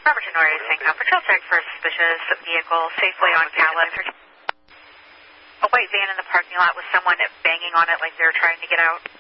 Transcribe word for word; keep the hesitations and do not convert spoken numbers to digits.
Farmington Norris, Sancom Patrol check for suspicious vehicle safely on Calais. A white van in the parking lot with someone banging on it like they're trying to get out.